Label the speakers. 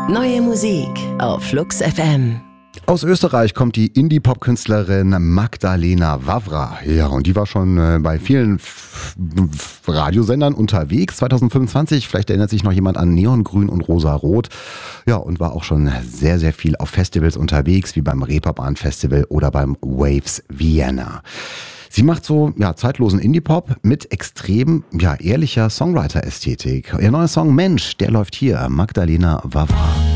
Speaker 1: Neue Musik auf Flux FM.
Speaker 2: Aus Österreich kommt die Indie-Pop-Künstlerin Magdalena Wawra. Ja, und die war schon bei vielen Radiosendern unterwegs. 2025, vielleicht erinnert sich noch jemand an Neongrün und Rosarot. Ja, und war auch schon sehr, sehr viel auf Festivals unterwegs, wie beim Reeperbahn Festival oder beim Waves Vienna. Sie macht so zeitlosen Indie-Pop mit extrem ehrlicher Songwriter-Ästhetik. Ihr neuer Song Mensch, der läuft hier. Magdalena Wawra.